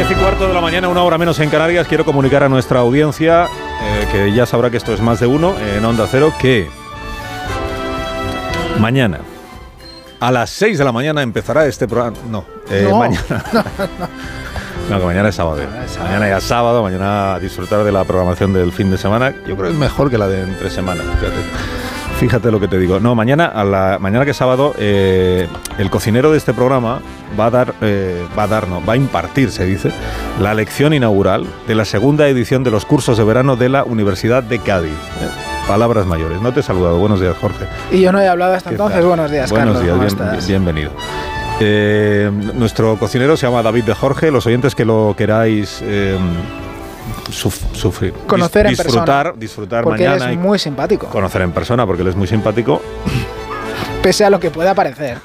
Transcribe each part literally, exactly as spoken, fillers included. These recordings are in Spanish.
diez y cuarto de la mañana, una hora menos en Canarias, quiero comunicar a nuestra audiencia, eh, que ya sabrá que esto es más de uno, en Onda Cero, que mañana, a las seis de la mañana, empezará este programa. No, eh, no. mañana. No, que mañana es sábado. Mañana ya es sábado, mañana a disfrutar de la programación del fin de semana. Yo creo que es mejor que la de entre semana, fíjate. Fíjate lo que te digo. No, mañana, a la, mañana que es sábado, eh, el cocinero de este programa va a dar, eh, va a dar, no, va a impartir, se dice, la lección inaugural de la segunda edición de los cursos de verano de la Universidad de Cádiz. ¿eh? Palabras mayores. No te he saludado. Buenos días, Jorge. Y yo no he hablado hasta entonces. Tal? Buenos días, Buenos Carlos. días, ¿Cómo bien, estás? bienvenido. Eh, nuestro cocinero se llama David de Jorge. Los oyentes que lo queráis eh, suf, sufrir, conocer dis, en disfrutar, persona, disfrutar porque mañana. Él es muy simpático. Conocer en persona porque él es muy simpático. Pese a lo que pueda parecer.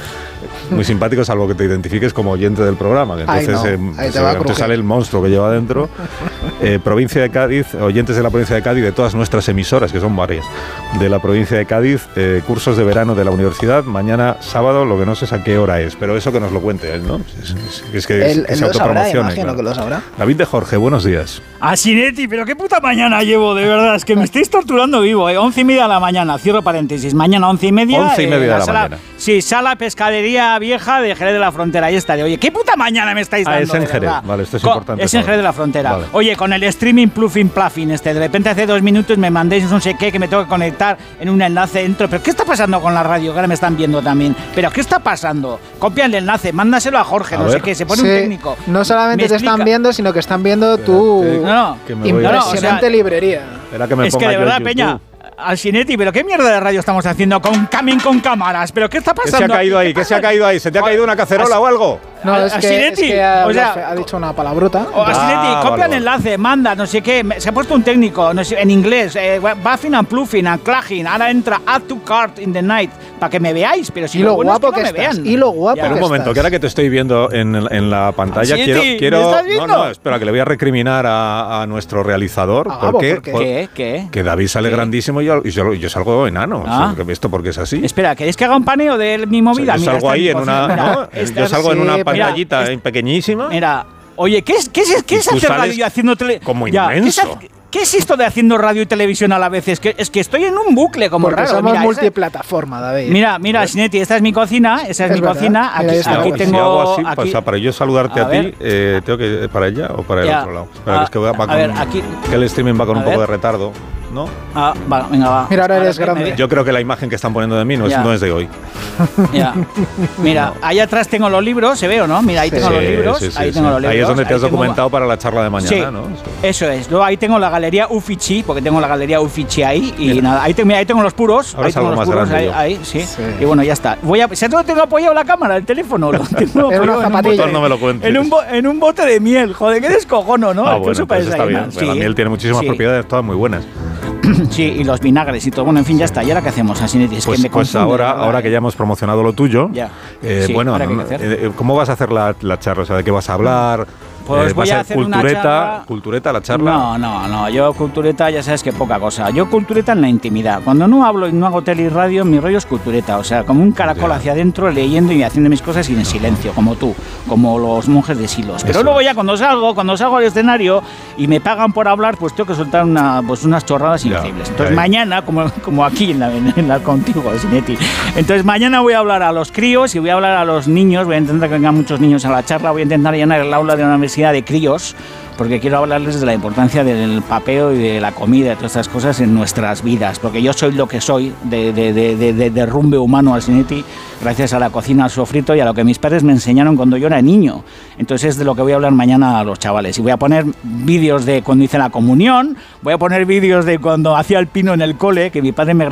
Muy simpático, salvo que te identifiques como oyente del programa, que entonces Ay, no. eh, te, va te sale el monstruo que lleva dentro. Eh, provincia de Cádiz, oyentes de la provincia de Cádiz, de todas nuestras emisoras, que son varias, de la provincia de Cádiz, eh, cursos de verano de la universidad, mañana sábado, lo que no sé es a qué hora es, pero eso que nos lo cuente él, ¿no? Es, es, es que, él, que él se lo sabrá, autopromocione. imagino Claro. que lo sabrá. David de Jorge, buenos días. Asinetti, pero qué puta mañana llevo, de verdad, es que me estáis torturando vivo, eh. once y media de la mañana, cierro paréntesis, mañana once y media. Once y media eh, de la sala, mañana. Sí, sala pescadería vieja de Jerez de la Frontera, ahí está. Oye, qué puta mañana me estáis dando. Ah, es en de Jerez, verdad. vale, esto es Co importante. Es en saber. Jerez de la Frontera. Vale. Oye, con el streaming pluffing pluffing este, de repente hace dos minutos me mandéis no sé qué, que me tengo que conectar en un enlace dentro. ¿Pero qué está pasando con la radio? Que ahora me están viendo también. ¿Pero qué está pasando? Copia el enlace, mándaselo a Jorge, A no ver. sé qué, se pone Sí, un técnico. no solamente Me te explica. están viendo, sino que están viendo Espérate, tu No, no. que me voy a- impresionante No, no, o sea, librería. Espera que me Es que ponga de yo verdad, en Peña, YouTube. Asinetti, pero qué mierda de radio estamos haciendo con Camin con cámaras. ¿Pero qué está ¿Qué pasando? se ha caído aquí? ahí? ¿Qué ¿Qué se ha pasa? caído ahí? ¿Se te ha caído una cacerola o algo? No, es que, es Asinetti, que ha, o sea, ha dicho una palabrota. O Asinetti, Ah, copia vale, el vale. enlace, manda, no sé qué. me- Se ha puesto un técnico no sé, en inglés. Eh, buffing and pluffing and clagging. Ahora entra add to cart in the night. Para que me veáis. Pero si Y lo, lo bueno guapo es que, que no me estás, vean. y lo guapo Ya. Pero un que momento, estás. que ahora que te estoy viendo en, en la pantalla, Asinetti, quiero... quiero ¿me estás no, viendo? no, espera, que le voy a recriminar a, a nuestro realizador. Ah, porque, ¿por qué? por- ¿Qué? ¿Qué? Que David sale ¿Qué? grandísimo y yo, y yo, yo salgo enano. Ah. O sea, ¿esto porque es así? Espera, ¿queréis que haga un paneo de mi O sea, movida? yo Mira, salgo esta ahí es en mi una... cocina. ¿no? Esta- Yo salgo en sí, una mira, pantallita es- eh, pequeñísima. Mira, oye, ¿qué es, qué es, qué es Y tú hacer sales radio y haciendo tele? como Ya, ¿qué es inmenso. ha- ¿Qué es esto de haciendo radio y televisión a la vez? Es que, es que estoy en un bucle como Porque raro. somos Mira, esa- multiplataforma, David. Mira, mira, Asinetti, esta es mi cocina, esa es, Es mi verdad. cocina. Mira, Aquí, ahí está. aquí si tengo. hago así, aquí, o sea, para yo saludarte A a, ti, ver. eh, tengo que para allá o para el Ya. otro lado. Espera, Ah, que es que va, va a con, ver, aquí- que el streaming va con a un poco ver. de retardo, ¿no? Ah, va, venga, va. Mira, ahora eres que me grande. ve- Yo creo que la imagen que están poniendo de mí no es, Ya. no es de hoy. Ya. Mira, ahí atrás tengo los libros, ¿se ve o no? Mira, ahí Sí. tengo los Sí, libros. sí, sí, ahí sí. tengo los libros. Ahí es donde te has tengo- documentado para la charla de mañana, Sí, ¿no? eso es. Luego ahí tengo la galería Uffizi, porque tengo la galería Uffizi ahí. Y Mira. nada, ahí, te- mira, ahí tengo los puros. Ahora ahí tengo salgo los más puros, grande ahí, yo. ahí, sí. Sí. Y bueno, ya está. Voy a, ¿sabes dónde tengo apoyado la cámara? El teléfono. Lo tengo En apoyado una en un zapatilla. bote- No me lo cuentes. En un, bo- en un bote de miel. Joder, qué descojono, ¿no? Ah, Es que bueno, eso parece entonces está ahí, bien. ¿no? Bueno, la Sí. miel tiene muchísimas Sí. propiedades, todas muy buenas. Sí, y los vinagres y todo. Bueno, en fin, ya está. ¿Y ahora qué hacemos, Asinetti? Es Pues, que me pues confunde, ahora, la verdad, ahora que ¿eh? ya hemos promocionado lo tuyo, Ya. eh, Sí, bueno, ¿ahora qué hay no, que hacer? eh, ¿cómo vas a hacer la, la charla? O sea, ¿de qué vas a hablar? Pues Eh, voy ¿va a a hacer ser una cultureta, charla- cultureta la charla? No, no, no. Yo cultureta ya sabes que poca cosa. Yo cultureta en la intimidad. Cuando no hablo y no hago tele y radio, mi rollo es cultureta. O sea, como un caracol Ya. hacia adentro, leyendo y haciendo mis cosas y en silencio, como tú, como los monjes de Silos. Pero Eso luego es. ya cuando salgo, cuando salgo al escenario y me pagan por hablar, pues tengo que soltar una, pues unas chorradas Ya, increíbles. Entonces ya. mañana, como, como aquí en la, en la contigo, Asinetti. Entonces mañana voy a hablar a los críos y voy a hablar a los niños. Voy a intentar que vengan muchos niños a la charla. Voy a intentar llenar el aula de una universidad de críos, porque quiero hablarles de la importancia del papeo y de la comida y todas estas cosas en nuestras vidas, porque yo soy lo que soy de, de, de, de, de derrumbe humano, Asinetti, gracias a la cocina, al sofrito y a lo que mis padres me enseñaron cuando yo era niño. Entonces es de lo que voy a hablar mañana a los chavales. Y voy a poner vídeos de cuando hice la comunión, voy a poner vídeos de cuando hacía el pino en el cole, que mi padre me